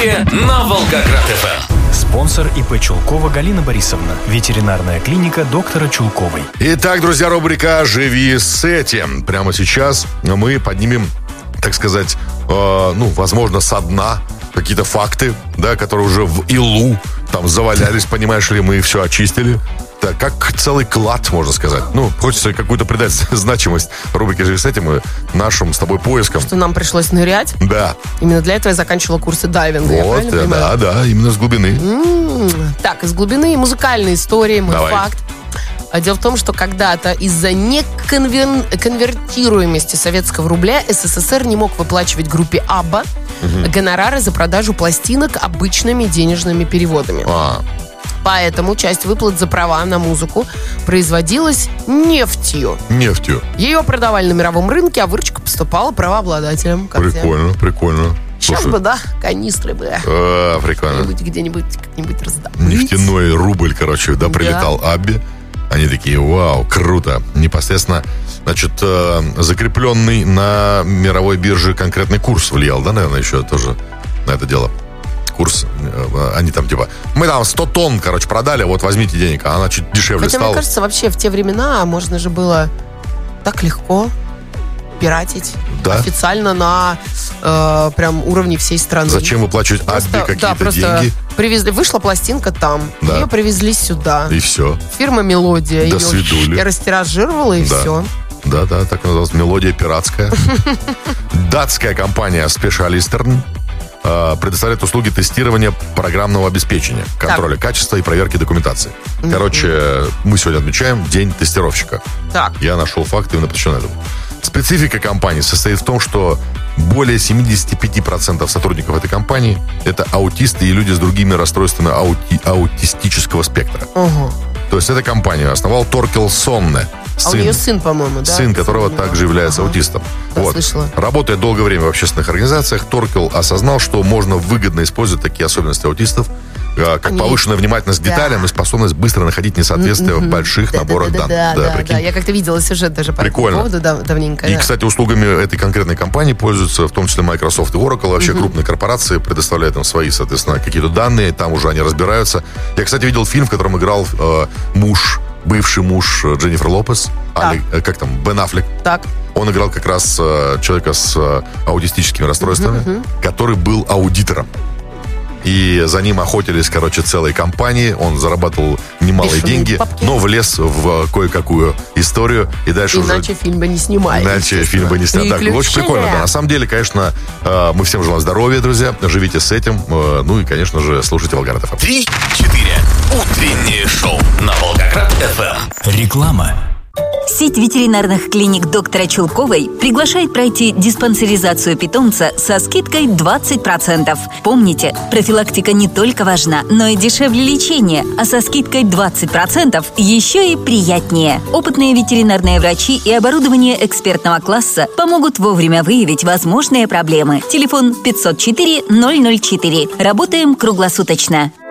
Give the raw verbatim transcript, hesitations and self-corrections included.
только на Волгоград-ФМ. Спонсор ИП Чулкова Галина Борисовна. Ветеринарная клиника доктора Чулковой. Итак, друзья, рубрика «Живи с этим». Прямо сейчас мы поднимем, так сказать, э, ну, возможно, со дна какие-то факты, да, которые уже в илу там завалялись, понимаешь ли, мы все очистили. Так, как целый клад, можно сказать. Ну, хочется какую-то придать значимость рубрике «Живи с этим» и нашим с тобой поискам. Что нам пришлось нырять. Да. Именно для этого я заканчивала курсы дайвинга. Вот, я правильно да, понимаю? да, именно с глубины. М-м-м. Так, из глубины музыкальной истории мой Давай. факт. Дело в том, что когда-то из-за неконвертируемости советского рубля СССР не мог выплачивать группе Абба угу. гонорары за продажу пластинок обычными денежными переводами. А. Поэтому часть выплат за права на музыку производилась нефтью. Нефтью. Ее продавали на мировом рынке, а выручка поступала правообладателям. Как Прикольно, где? прикольно. Сейчас Слушай. бы, да, канистры бы. А, прикольно. Где-нибудь, где-нибудь, как-нибудь раздобыть. Нефтяной рубль, короче, да, прилетал да. Абби. Они такие, вау, круто. Непосредственно, значит, э, закрепленный на мировой бирже конкретный курс влиял, да, наверное, еще тоже на это дело. Курс, э, они там типа, мы там сто тонн, короче, продали, вот возьмите денег, а она чуть дешевле Хотя, стала. мне кажется, вообще в те времена можно же было так легко пиратить. Да? Официально на э, прям уровне всей страны. Зачем выплачивать Абби какие-то да, просто деньги? Привезли, вышла пластинка там, да. Ее привезли сюда. И все. Фирма «Мелодия» До ее свидули. растиражировала, и да. все. Да, да, так называлась «Мелодия пиратская». Датская компания Specialistern предоставляет услуги тестирования программного обеспечения, контроля так. качества и проверки документации. Короче, mm-hmm. мы сегодня отмечаем День тестировщика. Так. Я нашел факты именно посвященные этому. Специфика компании состоит в том, что более семьдесят пять процентов сотрудников этой компании это аутисты и люди с другими расстройствами аути- аутистического спектра. Uh-huh. То есть эту компанию основал Торкел Сонне. А сын, у нее сын, по-моему, да? Сын которого также является ага. аутистом. Да, вот. слышала. Работая долгое время в общественных организациях, Торкел осознал, что можно выгодно использовать такие особенности аутистов, как Они... повышенная внимательность к да. деталям и способность быстро находить несоответствия mm-hmm. в больших да, наборах да, данных. Да, да, да, да, да, я как-то видела сюжет даже по Прикольно. этому поводу давненько. И, да. кстати, услугами этой конкретной компании пользуются в том числе Microsoft и Oracle. Вообще mm-hmm. крупные корпорации предоставляют им свои, соответственно, какие-то данные, там уже они разбираются. Я, кстати, видел фильм, в котором играл э, муж, бывший муж Дженнифер Лопес, Али, э, как там, Бен Аффлек. Так. Он играл как раз э, человека с э, аутистическими расстройствами, mm-hmm. который был аудитором. И за ним охотились, короче, целые компании. Он зарабатывал немалые Бешеные деньги, бабки. но влез в кое-какую историю. И дальше Иначе уже... фильм бы не снимали. Иначе фильм бы не сняли. Так, очень прикольно, да. На самом деле, конечно, мы всем желаем здоровья, друзья. Живите с этим. Ну и, конечно же, слушайте Волгоград-ФМ. Три-четыре. Утреннее шоу на Волгоград-ФМ. Реклама. Сеть ветеринарных клиник доктора Чулковой приглашает пройти диспансеризацию питомца со скидкой двадцать процентов. Помните, профилактика не только важна, но и дешевле лечения, а со скидкой двадцать процентов еще и приятнее. Опытные ветеринарные врачи и оборудование экспертного класса помогут вовремя выявить возможные проблемы. Телефон пятьсот четыре ноль ноль четыре. Работаем круглосуточно.